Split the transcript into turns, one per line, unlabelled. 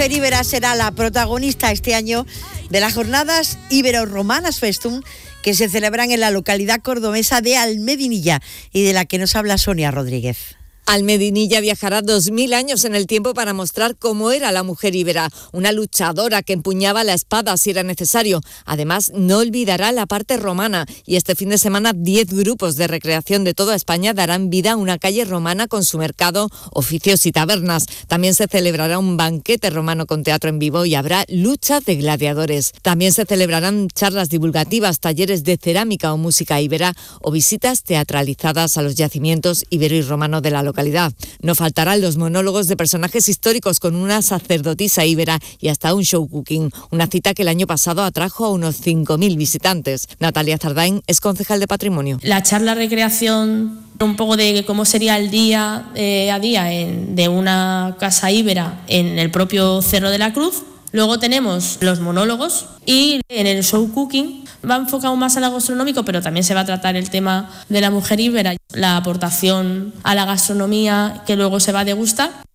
mujer íbera será la protagonista este año de las jornadas Ibero-Romanas Festum, que se celebran en la localidad cordobesa de Almedinilla y de la que nos habla Sonia Rodríguez.
Almedinilla viajará 2000 años en el tiempo para mostrar cómo era la mujer íbera, una luchadora que empuñaba la espada si era necesario. Además, no olvidará la parte romana y este fin de semana 10 grupos de recreación de toda España darán vida a una calle romana con su mercado, oficios y tabernas. También se celebrará un banquete romano con teatro en vivo y habrá lucha de gladiadores. También se celebrarán charlas divulgativas, talleres de cerámica o música íbera o visitas teatralizadas a los yacimientos ibero y romano de la localidad. No faltarán los monólogos de personajes históricos con una sacerdotisa íbera y hasta un show cooking, una cita que el año pasado atrajo a unos 5.000 visitantes. Natalia Zardain es concejal de Patrimonio.
La charla recreación, un poco de cómo sería el día a día de una casa íbera en el propio Cerro de la Cruz. Luego tenemos los monólogos y en el show cooking va enfocado más a lo gastronómico, pero también se va a tratar el tema de la mujer íbera, la aportación a la gastronomía que luego se va a degustar.